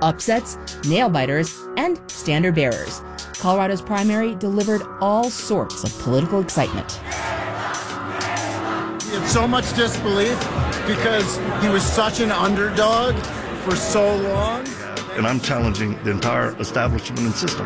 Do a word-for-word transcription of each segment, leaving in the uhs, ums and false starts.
upsets, nail-biters, and standard-bearers. Colorado's primary delivered all sorts of political excitement. It's so much disbelief because he was such an underdog for so long. And I'm challenging the entire establishment and system.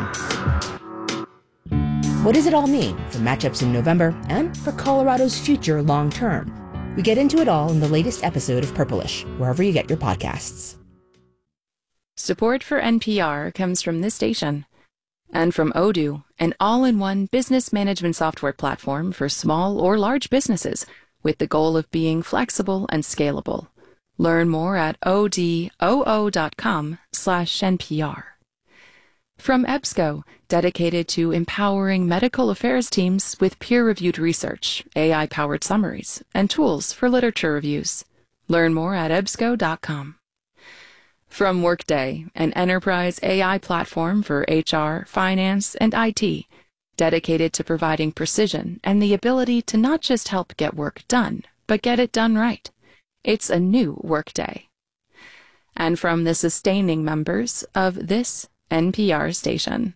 What does it all mean for matchups in November and for Colorado's future long term? We get into it all in the latest episode of Purplish, wherever you get your podcasts. Support for N P R comes from this station and from Odoo, an all-in-one business management software platform for small or large businesses with the goal of being flexible and scalable. Learn more at odoo.com slash NPR. From EBSCO, dedicated to empowering medical affairs teams with peer-reviewed research, A I-powered summaries, and tools for literature reviews. Learn more at ebsco dot com. From Workday, an enterprise A I platform for H R, finance, and I T, dedicated to providing precision and the ability to not just help get work done, but get it done right. It's a new Workday. And from the sustaining members of this N P R station.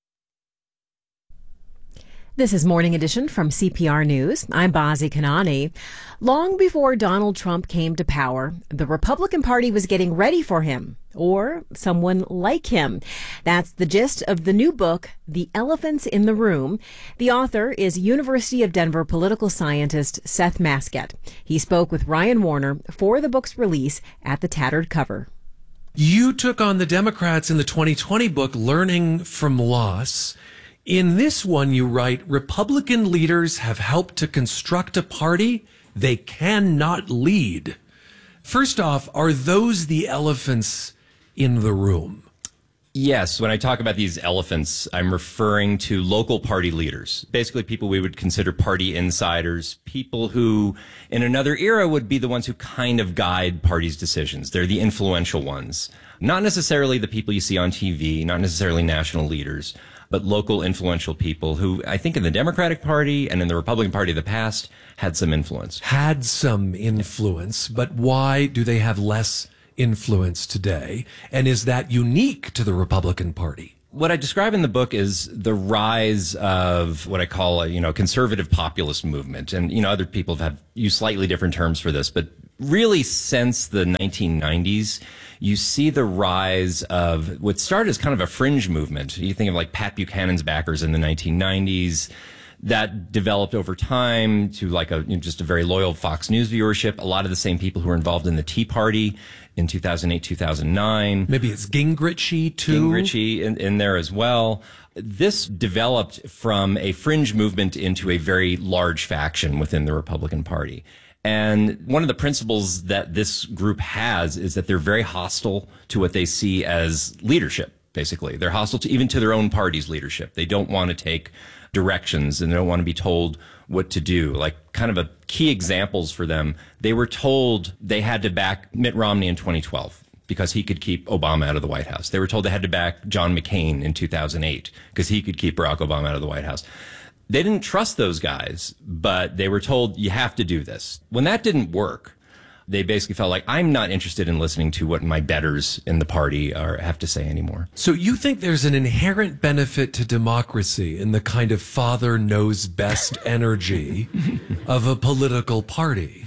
This is Morning Edition from C P R News. I'm Bazi Kanani. Long before Donald Trump came to power, the Republican Party was getting ready for him, or someone like him. That's the gist of the new book, The Elephants in the Room. The author is University of Denver political scientist Seth Masket. He spoke with Ryan Warner for the book's release at the tattered cover. You took on the Democrats in the twenty twenty book, Learning from Loss. In this one, you write, Republican leaders have helped to construct a party they cannot lead. First off, are those the elephants in the room? Yes. When I talk about these elephants, I'm referring to local party leaders, basically people we would consider party insiders, people who in another era would be the ones who kind of guide parties' decisions. They're the influential ones, not necessarily the people you see on T V, not necessarily national leaders, but local influential people who I think in the Democratic Party and in the Republican Party of the past had some influence. Had some influence, but why do they have less influence today? And is that unique to the Republican Party? What I describe in the book is the rise of what I call a, you know, conservative populist movement. And, you know, other people have used slightly different terms for this, but really since the nineteen nineties, you see the rise of what started as kind of a fringe movement. You think of like Pat Buchanan's backers in the nineteen nineties. That developed over time to like a, you know, just a very loyal Fox News viewership. A lot of the same people who were involved in the Tea Party in two thousand eight, two thousand nine. Maybe it's Gingrichy too. Gingrichy in, in there as well. This developed from a fringe movement into a very large faction within the Republican Party. And one of the principles that this group has is that they're very hostile to what they see as leadership, basically. They're hostile to even to their own party's leadership. They don't want to take directions and they don't want to be told what to do. Like kind of a key examples for them, they were told they had to back Mitt Romney in twenty twelve because he could keep Obama out of the White House. They were told they had to back John McCain in two thousand eight because he could keep Barack Obama out of the White House. They didn't trust those guys, but they were told you have to do this. When that didn't work, they basically felt like, I'm not interested in listening to what my betters in the party are, have to say anymore. So you think there's an inherent benefit to democracy in the kind of father knows best energy of a political party?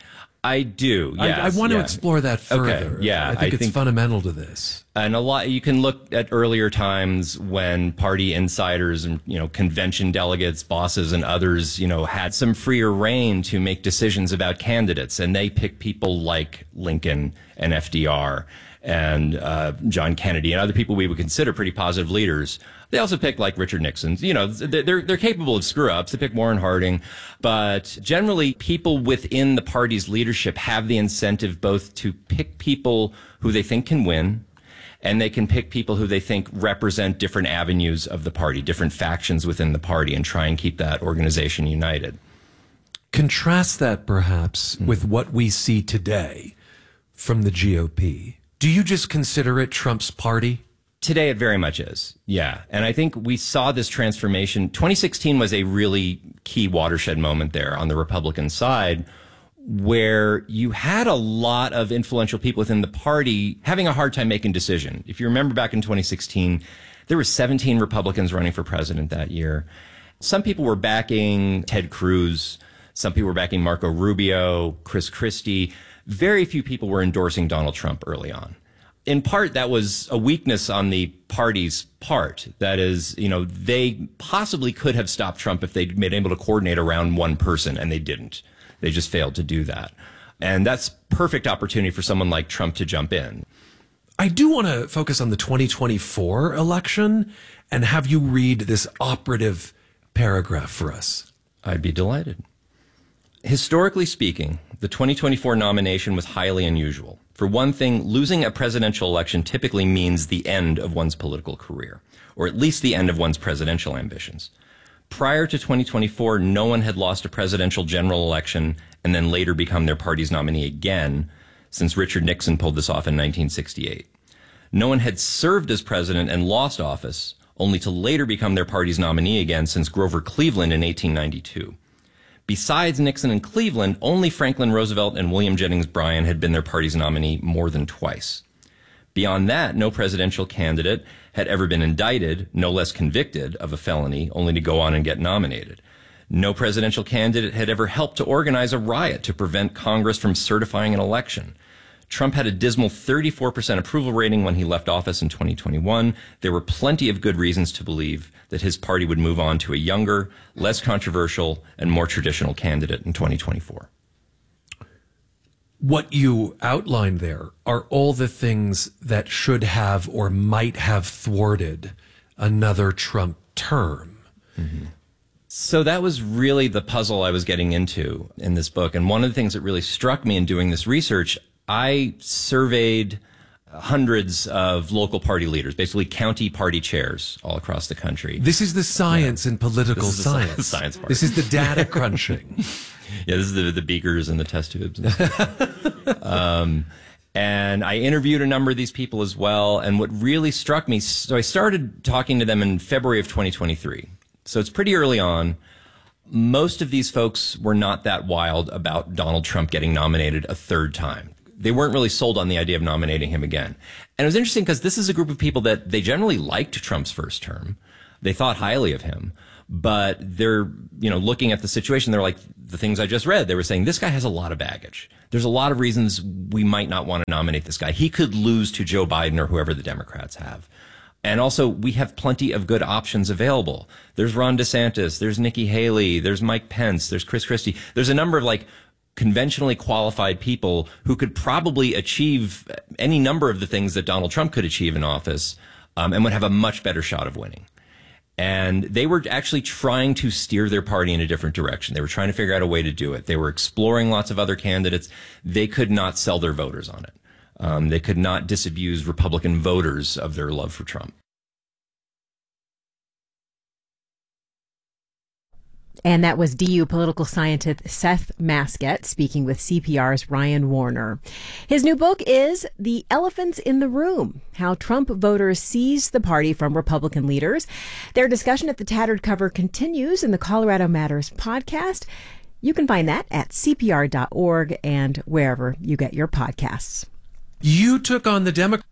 I do, yes. I, I want yeah. to explore that further. Okay, yeah, I think I it's think, fundamental to this. And a lot, you can look at earlier times when party insiders and, you know, convention delegates, bosses and others, you know, had some freer reign to make decisions about candidates. And they picked people like Lincoln and F D R and uh, John Kennedy and other people we would consider pretty positive leaders. They also pick like Richard Nixon. You know, they're they're capable of screw ups. They pick Warren Harding, but generally, people within the party's leadership have the incentive both to pick people who they think can win, and they can pick people who they think represent different avenues of the party, different factions within the party, and try and keep that organization united. Contrast that perhaps mm-hmm. with what we see today from the G O P. Do you just consider it Trump's party? Today, it very much is. Yeah. And I think we saw this transformation. twenty sixteen was a really key watershed moment there on the Republican side where you had a lot of influential people within the party having a hard time making decisions. If you remember back in twenty sixteen, there were seventeen Republicans running for president that year. Some people were backing Ted Cruz. Some people were backing Marco Rubio, Chris Christie. Very few people were endorsing Donald Trump early on. In part, that was a weakness on the party's part. That is, you know, they possibly could have stopped Trump if they'd been able to coordinate around one person, and they didn't. They just failed to do that. And that's perfect opportunity for someone like Trump to jump in. I do want to focus on the twenty twenty-four election and have you read this operative paragraph for us. I'd be delighted. Historically speaking, the twenty twenty-four nomination was highly unusual. For one thing, losing a presidential election typically means the end of one's political career, or at least the end of one's presidential ambitions. Prior to twenty twenty-four, no one had lost a presidential general election and then later become their party's nominee again, since Richard Nixon pulled this off in nineteen sixty-eight. No one had served as president and lost office, only to later become their party's nominee again since Grover Cleveland in eighteen ninety-two. Besides Nixon and Cleveland, only Franklin Roosevelt and William Jennings Bryan had been their party's nominee more than twice. Beyond that, no presidential candidate had ever been indicted, no less convicted, of a felony, only to go on and get nominated. No presidential candidate had ever helped to organize a riot to prevent Congress from certifying an election. Trump had a dismal thirty-four percent approval rating when he left office in twenty twenty-one. There were plenty of good reasons to believe that his party would move on to a younger, less controversial, and more traditional candidate in twenty twenty-four. What you outlined there are all the things that should have or might have thwarted another Trump term. Mm-hmm. So that was really the puzzle I was getting into in this book. And one of the things that really struck me in doing this research, I surveyed hundreds of local party leaders, basically county party chairs all across the country. This is the science yeah. in political this is science. The science part. This is the data crunching. Yeah, this is the, the beakers and the test tubes. And, um, and I interviewed a number of these people as well. And what really struck me, so I started talking to them in February of twenty twenty-three. So it's pretty early on. Most of these folks were not that wild about Donald Trump getting nominated a third time. They weren't really sold on the idea of nominating him again. And it was interesting because this is a group of people that they generally liked Trump's first term. They thought highly of him. But they're, you know, looking at the situation, they're like, the things I just read, they were saying, this guy has a lot of baggage. There's a lot of reasons we might not want to nominate this guy. He could lose to Joe Biden or whoever the Democrats have. And also, we have plenty of good options available. There's Ron DeSantis, there's Nikki Haley, there's Mike Pence, there's Chris Christie. There's a number of, like, conventionally qualified people who could probably achieve any number of the things that Donald Trump could achieve in office, um, and would have a much better shot of winning. And they were actually trying to steer their party in a different direction. They were trying to figure out a way to do it. They were exploring lots of other candidates. They could not sell their voters on it. Um, they could not disabuse Republican voters of their love for Trump. And that was D U political scientist Seth Masket speaking with C P R's Ryan Warner. His new book is The Elephants in the Room, How Trump Voters Seized the Party from Republican Leaders. Their discussion at the Tattered Cover continues in the Colorado Matters podcast. You can find that at C P R dot org and wherever you get your podcasts. You took on the Democrats.